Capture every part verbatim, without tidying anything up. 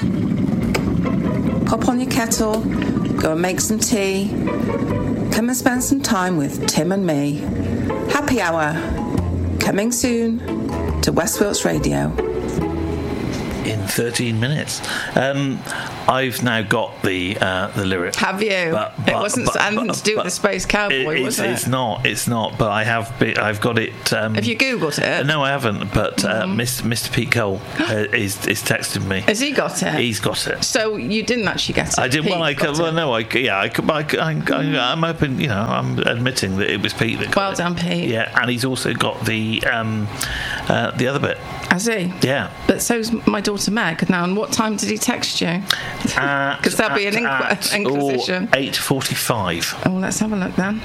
Pop on your kettle, go and make some tea. Come and spend some time with Tim and me. Happy Hour, coming soon to West Wilts Radio. In thirteen minutes. Um, I've now got the uh, the lyric. Have you? But, but, it wasn't but, anything but, to do with the Space Cowboy, it, was it's, it? It's not. It's not. But I have. Be, I've got it. Um, have you Googled it? No, I haven't. But uh, Mm-hmm. Mister Mister Pete Cole uh, is is texting me. Has he got it? He's got it. So you didn't actually get it? I did. Pete Well, I got well, it. no, I yeah, I, I, I, I'm open. You know, I'm admitting that it was Pete that got Well it. done, Pete. Yeah, and he's also got the um, uh, the other bit. Has he? Yeah. But so's my daughter Meg. Now, and what time did he text you? Because there'll be an inqu- inquisition. eight forty-five. Oh, let's have a look then.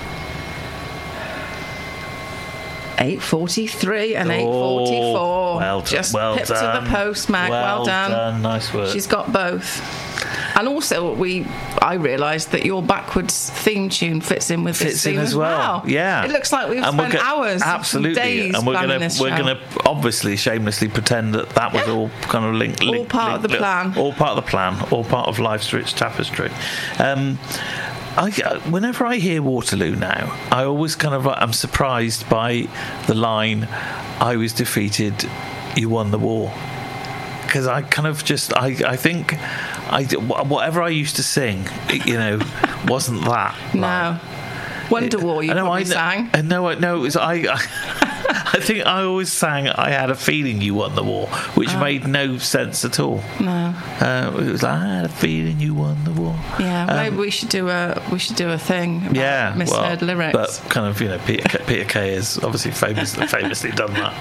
eight forty-three and eight forty-four. Well done. Just well pip done. to the post, Meg. Well, well done. done. Nice work. She's got both. And also, we I realised that your backwards theme tune fits in with Fits this scene in as well. Yeah. It looks like we've And we're spent go- hours, absolutely, days and we're planning gonna this we're show. gonna obviously shamelessly pretend that that was Yeah. all kind of linked. All link, part of link- the plan. All part of the plan. All part of life's rich tapestry. Um, I, whenever I hear Waterloo now, I always kind of I'm surprised by the line, "I was defeated, you won the war." Because I kind of just I I think I whatever I used to sing, you know, wasn't that No. line. Wonderwall, you I know, probably I know, sang. I know, I know. It was I. I I think I always sang "I had a feeling you won the war," which Oh. made no sense at all. No. Uh, it was like, "I had a feeling you won the war." Yeah, Um, maybe we should do a we should do a thing about yeah, misheard well, lyrics. but kind of, you know, Peter K, Peter Kay has obviously famously famously done that.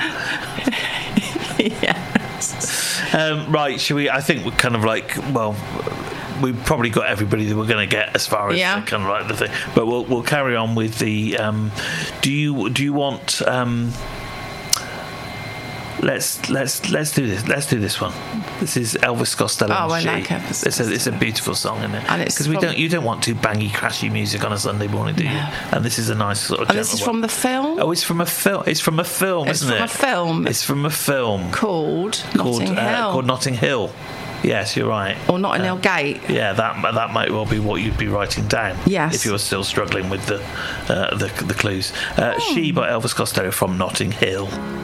Yes. Um, right, should we? I think we're kind of like, well, we've probably got everybody that we're going to get as far as Yeah. kind of like the thing. But we'll we'll carry on with the. Um, do you do you want? Um, let's let's let's do this. Let's do this one. This is Elvis Costello. Oh, and I She. like Elvis It's a it's a beautiful song, isn't it? And it's because we from- don't you don't want too bangy, crashy music on a Sunday morning, do you? No. And this is a nice sort of. And this is gentle from one. the film Oh, it's from a film. It's from a film, It's isn't from it? a film. It's from a film called called Notting uh, Hill called Notting Hill. Yes, you're right. or Notting Hill Uh, Gate. Yeah, that that might well be what you'd be writing down. Yes. If you're still struggling with the uh, the, the clues. Uh, Oh. She by Elvis Costello from Notting Hill.